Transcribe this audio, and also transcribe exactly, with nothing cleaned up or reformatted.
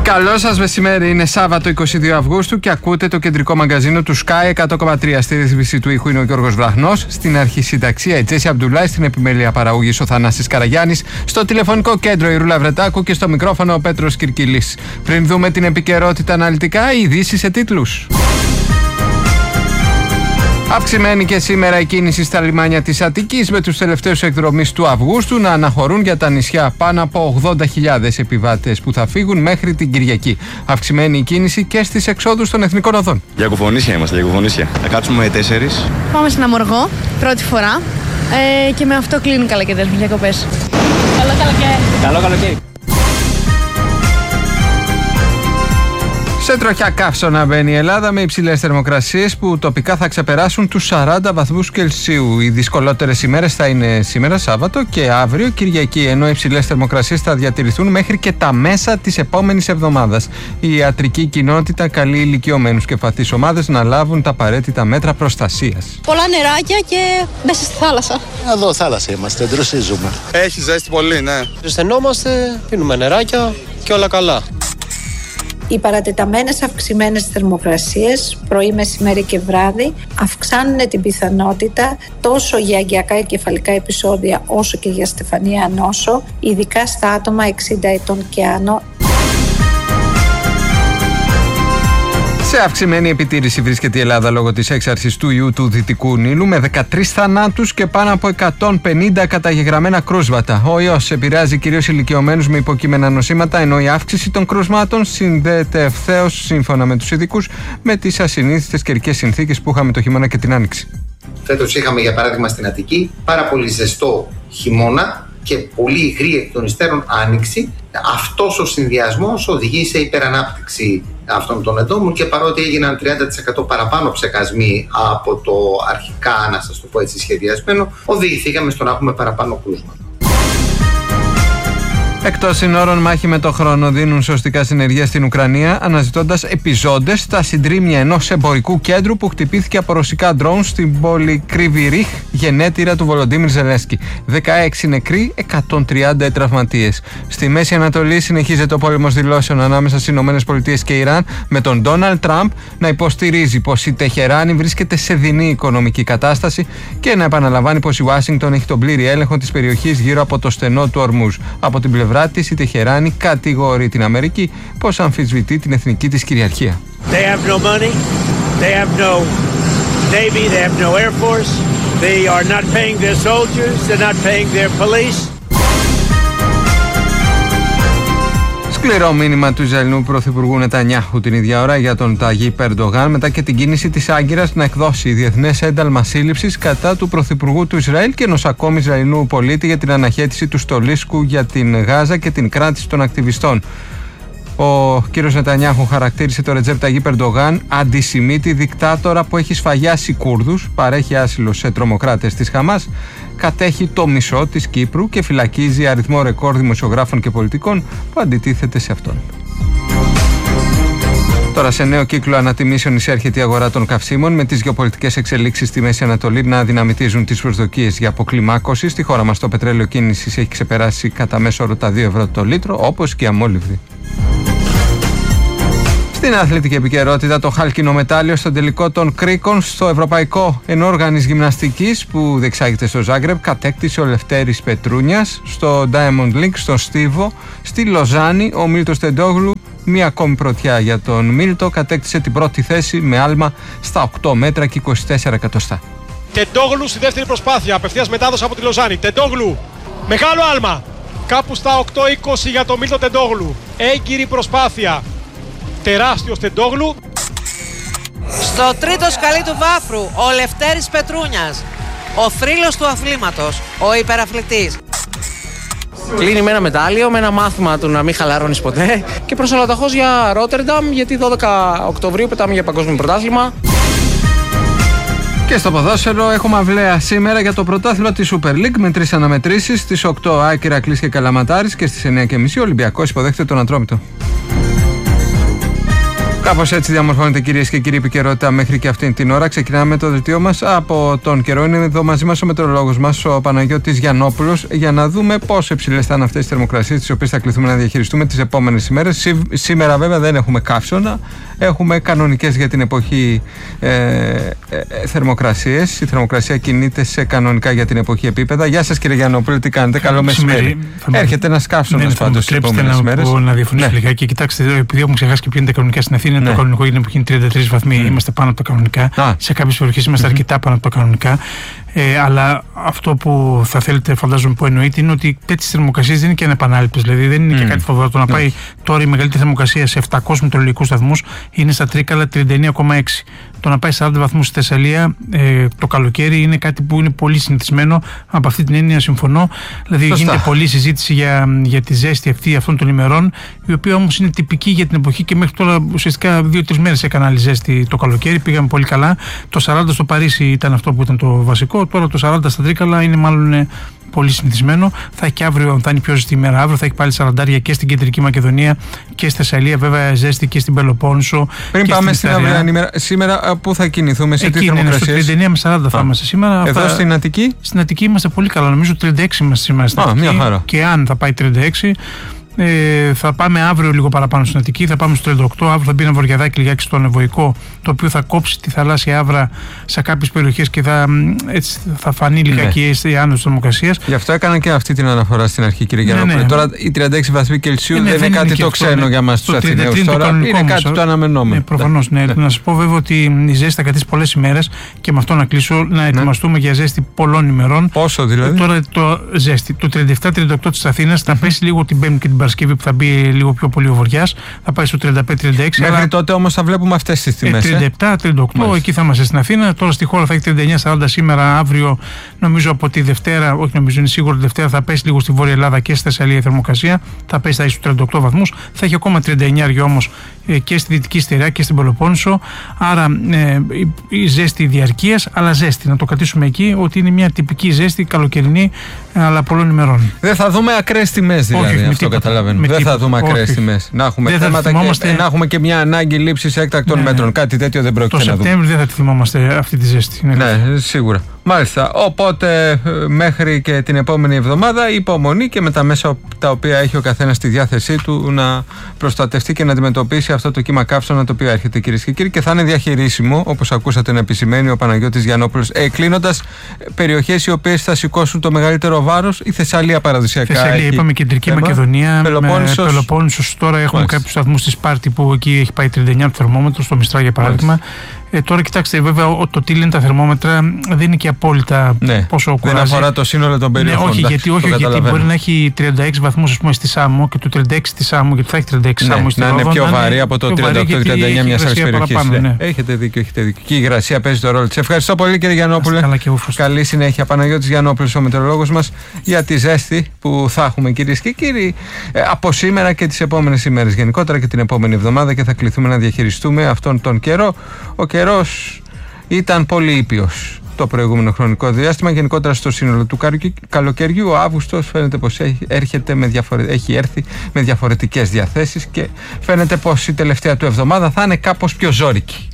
Καλό σας μεσημέρι, είναι Σάββατο είκοσι δύο Αυγούστου και ακούτε το κεντρικό μαγκαζίνο του Sky εκατό κόμμα τρία. Στη ρύθμιση του ήχου είναι ο Γιώργος Βραχνός, στην αρχισυνταξία η Τζέσι Αμπτουλάη, στην επιμέλεια παραγωγής ο Θανάσης Καραγιάννης, στο τηλεφωνικό κέντρο η Ρούλα Βρετάκου και στο μικρόφωνο ο Πέτρος Κυρκυλής. Πριν δούμε την επικαιρότητα αναλυτικά, οι ειδήσεις σε τίτλους. Αυξημένη και σήμερα η κίνηση στα λιμάνια της Αττικής, με τους τελευταίους εκδρομείς του Αυγούστου να αναχωρούν για τα νησιά πάνω από ογδόντα χιλιάδες επιβάτες που θα φύγουν μέχρι την Κυριακή. Αυξημένη η κίνηση και στις εξόδους των εθνικών οδών. Για κουφονίσια είμαστε, για κουφονίσια. Θα κάτσουμε τέσσερις. Πάμε στην Αμοργό, πρώτη φορά. Ε, και με αυτό κλείνουν καλοκαιρινές μου διακοπές. Καλό καλοκαίρι. Καλό καλοκαίρι. Σε τροχιά καύσωνα μπαίνει η Ελλάδα με υψηλές θερμοκρασίες που τοπικά θα ξεπεράσουν τους σαράντα βαθμούς Κελσίου. Οι δυσκολότερες ημέρες θα είναι σήμερα Σάββατο και αύριο Κυριακή, ενώ οι υψηλές θερμοκρασίες θα διατηρηθούν μέχρι και τα μέσα της επόμενης εβδομάδας. Η ιατρική κοινότητα καλεί ηλικιωμένους και ευπαθείς ομάδες να λάβουν τα απαραίτητα μέτρα προστασίας. Πολλά νεράκια και μέσα στη θάλασσα. Εδώ θάλασσα είμαστε, δροσίζουμε. Έχει ζέστη πολύ, ναι. Ζεσθενόμαστε, πίνουμε νεράκια και όλα καλά. Οι παρατεταμένες αυξημένες θερμοκρασίες πρωί, μεσημέρι και βράδυ αυξάνουν την πιθανότητα τόσο για αγκιακά εγκεφαλικά επεισόδια όσο και για στεφανία νόσο, ειδικά στα άτομα εξήντα ετών και άνω. Σε αυξημένη επιτήρηση βρίσκεται η Ελλάδα λόγω της έξαρσης του ιού του Δυτικού Νείλου, με δεκατρείς θανάτους και πάνω από εκατόν πενήντα καταγεγραμμένα κρούσματα. Ο ιός επηρεάζει κυρίως ηλικιωμένους με υποκείμενα νοσήματα, ενώ η αύξηση των κρούσματων συνδέεται ευθέως, σύμφωνα με τους ειδικούς, με τις ασυνήθιστες καιρικές συνθήκες που είχαμε το χειμώνα και την άνοιξη. Φέτος είχαμε, για παράδειγμα, στην Αττική πάρα πολύ ζεστό χειμώνα και πολύ υγρή εκ των υστέρων άνοιξη. Αυτός ο συνδυασμός οδηγεί σε υπερανάπτυξη αυτών των εντόμων και παρότι έγιναν τριάντα τοις εκατό παραπάνω ψεκασμοί από το αρχικά, να σας το πω έτσι, σχεδιασμένο, οδηγηθήκαμε στο να έχουμε παραπάνω κρούσματα. Εκτός συνόρων, μάχη με το χρόνο δίνουν σωστικά συνεργεία στην Ουκρανία, αναζητώντας επιζώντες στα συντρίμμια ενός εμπορικού κέντρου που χτυπήθηκε από ρωσικά ντρόουν στην πόλη Κρυβιρίχ, γενέτειρα του Βολοντίμιρ Ζελένσκι. δεκαέξι νεκροί, εκατόν τριάντα τραυματίες. Στη Μέση Ανατολή συνεχίζεται ο πόλεμος δηλώσεων ανάμεσα στις ΗΠΑ και Ιράν, με τον Ντόναλντ Τραμπ να υποστηρίζει πως η Τεχεράνη βρίσκεται σε δεινή οικονομική κατάσταση και να επαναλαμβάνει πως η Ουάσιγκτον έχει τον πλήρη έλεγχο της περιοχής γύρω από το στενό του Ορμούζ. Από την πλευρά της, η Τεχεράνη κατηγορεί την Αμερική πως αμφισβητεί την εθνική της κυριαρχία. They have no money, they have no navy, they have no air force, they are not paying their soldiers, they're not paying their police. Σκληρό μήνυμα του Ισραηλινού Πρωθυπουργού Νετανιάχου την ίδια ώρα για τον Ταγίπ Ερντογάν, μετά και την κίνηση της Άγκυρας να εκδώσει διεθνές ένταλμα σύλληψης κατά του Πρωθυπουργού του Ισραήλ και ενός ακόμη Ισραηλινού πολίτη για την αναχέτηση του στολίσκου για την Γάζα και την κράτηση των ακτιβιστών. Ο κύριος Νετανιάχου χαρακτήρισε τον Ρετζέπ Ταγίπ Ερντογάν αντισημίτη δικτάτορα που έχει σφαγιάσει Κούρδους, παρέχει άσυλο σε τρομοκράτες της Χαμάς, κατέχει το μισό της Κύπρου και φυλακίζει αριθμό ρεκόρ δημοσιογράφων και πολιτικών που αντιτίθεται σε αυτόν. Τώρα, σε νέο κύκλο ανατιμήσεων εισέρχεται η αγορά των καυσίμων, με τις γεωπολιτικές εξελίξεις στη Μέση Ανατολή να δυναμητίζουν τις προσδοκίες για αποκλιμάκωση. Στη χώρα μας το πετρέλαιο κίνησης έχει ξεπεράσει κατά μέσο όρο τα δύο ευρώ το λίτρο, όπως και η αμόλυβδη. Στην αθλητική επικαιρότητα, το χάλκινο μετάλλιο στον τελικό των κρίκων στο Ευρωπαϊκό Ενόργανης Γυμναστικής που διεξάγεται στο Ζάγκρεπ κατέκτησε ο Λευτέρης Πετρούνιας. Στο Diamond League στον Στίβο στη Λοζάνη, ο Μίλτος Τεντόγλου, μία ακόμη πρωτιά για τον Μίλτο, κατέκτησε την πρώτη θέση με άλμα στα οκτώ μέτρα και είκοσι τέσσερα εκατοστά. Τεντόγλου στη δεύτερη προσπάθεια, απευθείας μετάδοση από τη Λοζάνη. Τεντόγλου, μεγάλο άλμα, κάπου στα οκτώ είκοσι για τον Μίλτο Τεντόγλου. Έγκυρη προσπάθεια. Τεράστιος Τεντόγλου. Στο τρίτο σκαλί του βάφρου, ο Λευτέρης Πετρούνιας, ο θρύλος του αθλήματος, ο υπεραθλητής. Κλείνει με ένα μετάλλιο, με ένα μάθημα του να μην χαλαρώνεις ποτέ και προσολαταχώς για Ρότερνταμ, γιατί δώδεκα Οκτωβρίου πετάμε για παγκόσμιο πρωτάθλημα. Και στο ποδόσφαιρο έχουμε αυλαία σήμερα για το πρωτάθλημα της Super League με τρεις αναμετρήσεις. Στις οκτώ ΑΕΚ, Ηρακλής και Καλαματάρης και στις εννιά και μισή ο Ολυμπιακός υποδέχεται τον Ατρόμητο. Κάπως έτσι διαμορφώνεται, κυρίες και κύριοι, επικαιρότητα μέχρι και αυτήν την ώρα. Ξεκινάμε το δελτίο μας από τον καιρό. Είναι εδώ μαζί μας ο μετεωρολόγος μας, ο Παναγιώτης Γιαννόπουλος, για να δούμε πόσο υψηλές θα είναι αυτές τις θερμοκρασίες, τις οποίες θα κληθούμε να διαχειριστούμε τις επόμενες ημέρες. Σήμερα, βέβαια, δεν έχουμε καύσωνα. Έχουμε κανονικές για την εποχή ε, ε, ε, θερμοκρασίες. Η θερμοκρασία κινείται σε κανονικά για την εποχή επίπεδα. Γεια σας, κύριε Γιαννόπουλε, τι κάνετε? Καλό μεσημέρι. Έρχεται ένας καύσωνας πάντως τις επόμενες ημέρες. Να διαφωνήσω ναι. λιγάκι. Κοιτάξτε, επειδή έχουμε ξεχάσει και ποιο είναι τα κανονικά στην Αθήνα, ναι. το κανονικό για την εποχή είναι τριάντα τρεις βαθμοί. Mm. Είμαστε πάνω από τα κανονικά. Ah. Σε κάποιες περιοχές είμαστε mm-hmm. αρκετά πάνω από τα κανονικά. Ε, αλλά αυτό που θα θέλετε, φαντάζομαι, που εννοείται, είναι ότι τέτοιες θερμοκρασίες δεν είναι και ανεπανάληπτες. Δηλαδή δεν είναι mm. και κάτι φοβερό. Το να πάει mm. τώρα η μεγαλύτερη θερμοκρασία σε επτακόσιους μετεωρολογικούς σταθμούς είναι στα Τρίκαλα τριάντα εννέα κόμμα έξι. Το να πάει σαράντα βαθμούς στη Θεσσαλία ε, το καλοκαίρι είναι κάτι που είναι πολύ συνηθισμένο. Από αυτή την έννοια συμφωνώ. Δηλαδή Σωστά. γίνεται πολλή συζήτηση για, για τη ζέστη αυτή αυτών των ημερών, η οποία όμως είναι τυπική για την εποχή και μέχρι τώρα ουσιαστικά δύο-τρεις μέρες έκανε άλλη ζέστη το καλοκαίρι. Πήγαμε πολύ καλά. Το σαράντα στο Παρίσι ήταν αυτό που ήταν το βασικό. Τώρα το σαράντα στα Τρίκαλα είναι μάλλον πολύ συνηθισμένο. Θα έχει και αύριο, θα είναι πιο ζεστή ημέρα. Αύριο θα έχει πάλι σαραντάρια και στην Κεντρική Μακεδονία και στη Θεσσαλία, βέβαια ζέστη και στην Πελοπόννησο. Πριν πάμε στην αυριανή ημέρα, σήμερα πού θα κινηθούμε, σε τι θερμοκρασίες? Στο τριάντα εννέα με σαράντα θα είμαστε σήμερα. Εδώ αυτά, στην Αττική? Στην Αττική είμαστε πολύ καλά. Νομίζω τριάντα έξι είμαστε σήμερα στην Α, Αττική. Μια χαρά. Και αν θα πάει τριάντα έξι. Ε, θα πάμε αύριο λίγο παραπάνω στην Αττική, θα πάμε στο τριάντα οκτώ. Αύριο θα μπει ένα βοριαδάκι λιγάκι στο Ανεβοϊκό, το οποίο θα κόψει τη θαλάσσια άβρα σε κάποιες περιοχές και θα, έτσι, θα φανεί λιγάκι ναι. η άνοδος της θερμοκρασίας. Γι' αυτό έκανα και αυτή την αναφορά στην αρχή, κύριε Γιαννόπουλε. Ναι, ναι. Τώρα οι τριάντα έξι βαθμοί Κελσίου ναι, δεν, δεν είναι κάτι το ξένο ναι. για μας τους Αθηναίους. Τώρα είναι κάτι όμως, το αναμενόμενο. Ναι, προφανώς. Ναι. Ναι. Να σας πω βέβαια ότι η ζέστη θα κρατήσει πολλές ημέρες και με αυτό να κλείσω, να ετοιμαστούμε ναι. για ζέστη πολλών ημερών. Πόσο δηλαδή? Τώρα το ζέστη, το τριάντα επτά τριάντα οκτώ της Αθήνας θα πέσει λίγο την Πέμπτη και την Παρασκευή που θα μπει λίγο πιο πολύ ο βοριάς, θα πάει στο τριάντα πέντε τριάντα έξι. Μέχρι αλλά... τότε όμως θα βλέπουμε αυτές τις τιμές. τριάντα επτά τριάντα οκτώ, Μάλιστα. εκεί θα είμαστε στην Αθήνα. Τώρα στη χώρα θα έχει τριάντα εννέα σαράντα σήμερα, αύριο. Νομίζω από τη Δευτέρα, όχι νομίζω είναι σίγουρο, τη Δευτέρα θα πέσει λίγο στη Βόρεια Ελλάδα και στη Θεσσαλία η θερμοκρασία. Θα πέσει θα έχει στους τριάντα οκτώ βαθμούς. Θα έχει ακόμα τριάντα εννέα όμως και στη Δυτική Στερεά και στην Πελοπόννησο. Άρα ε, η, η ζέστη διαρκείας, αλλά ζέστη. Να το κρατήσουμε εκεί ότι είναι μια τυπική ζέστη καλοκαιρινή, αλλά πολλών ημερών. Δεν θα δούμε ακραίες τιμές δηλαδή. Όχι, αυτό καταλαβαίνω. Δεν θα δούμε ακραίες τιμές. Να έχουμε θέματα θυμόμαστε... και να έχουμε και μια ανάγκη λήψης έκτακτων ναι, μέτρων. Κάτι τέτοιο δεν πρόκειται το να δούμε. Το Σεπτέμβριο δεν θα τη θυμόμαστε αυτή τη ζέστη. Ναι, σίγουρα. Μάλιστα. Οπότε μέχρι και την επόμενη εβδομάδα υπομονή και με τα μέσα τα οποία έχει ο καθένας στη διάθεσή του να προστατευτεί και να αντιμετωπίσει αυτό το κύμα καύσωνα το οποίο έρχεται, κυρίες και κύριοι, και θα είναι διαχειρίσιμο, όπως ακούσατε να επισημαίνει ο Παναγιώτης Γιαννόπουλος. Ε, κλείνοντας, περιοχές οι οποίες θα σηκώσουν το μεγαλύτερο βάρος, η Θεσσαλία παραδοσιακά. Θεσσαλία, είπαμε Κεντρική θέμα. Μακεδονία, Πελοπόννησος. Πελοπόννησος. Τώρα έχουμε Μάλιστα. κάποιους σταθμούς στη Σπάρτη που εκεί έχει πάει τριάντα εννέα το θερμόμετρο, στο Μιστρά για παράδειγμα. Ε, τώρα κοιτάξτε, βέβαια το τι λένε τα θερμόμετρα δεν είναι και απόλυτα ναι, πόσο κουράζει. Δεν αφορά το σύνολο των περιοχών. Ναι, όχι, γιατί, όχι, γιατί μπορεί να έχει τριάντα έξι βαθμούς ας πούμε, στη Σάμο και το τριάντα έξι στη Σάμο, γιατί θα έχει τριάντα έξι ναι, Σάμο στη να Ρόδο, είναι πιο βαρύ από το τριάντα οκτώ τριάντα εννέα μιας άλλης περιοχής. Ναι. Ναι. Έχετε δίκιο, έχετε δίκιο. Και η υγρασία παίζει το ρόλο της. Ευχαριστώ πολύ, κύριε Γιαννόπουλε. Καλή συνέχεια. Παναγιώτης Γιαννόπουλος, ο μετεωρολόγος μας, για τη ζέστη που θα έχουμε, κυρίες και κύριοι, από σήμερα και τις επόμενες ημέρες. Γενικότερα και την επόμενη εβδομάδα και θα κληθούμε να διαχειριστούμε αυτόν τον καιρό. Ο καιρός ήταν πολύ ήπιος το προηγούμενο χρονικό διάστημα. Γενικότερα στο σύνολο του καλοκαιριού, ο Αύγουστος φαίνεται πως έχει, έρχεται με διαφορε... έχει έρθει με διαφορετικές διαθέσεις και φαίνεται πως η τελευταία του εβδομάδα θα είναι κάπως πιο ζώρικη.